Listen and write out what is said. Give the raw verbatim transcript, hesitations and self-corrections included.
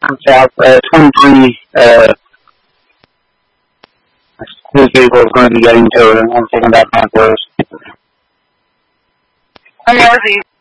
south, uh, twenty-three, uh, whose vehicle is going to be getting towed. I'm thinking about that first. On northeast.